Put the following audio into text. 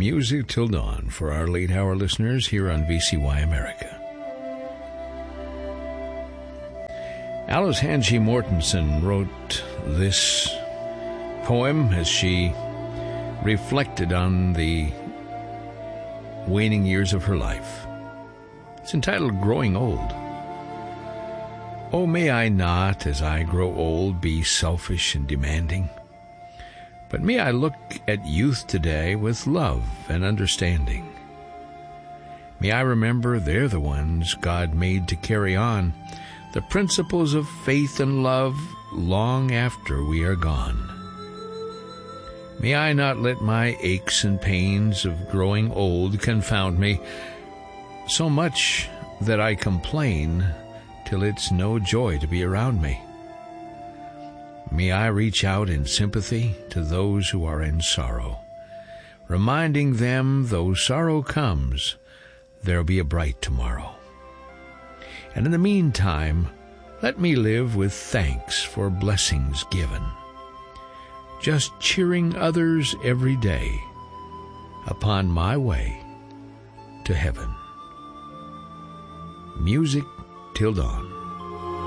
Music Till Dawn for our late hour listeners here on VCY America. Alice Hanchey Mortensen wrote this poem as she reflected on the waning years of her life. It's entitled Growing Old. Oh, may I not, as I grow old, be selfish and demanding, but may I look at youth today with love and understanding. May I remember they're the ones God made to carry on the principles of faith and love long after we are gone. May I not let my aches and pains of growing old confound me so much that I complain till it's no joy to be around me. May I reach out in sympathy to those who are in sorrow, reminding them though sorrow comes, there'll be a bright tomorrow. And in the meantime, let me live with thanks for blessings given, just cheering others every day upon my way to heaven. Music Till Dawn.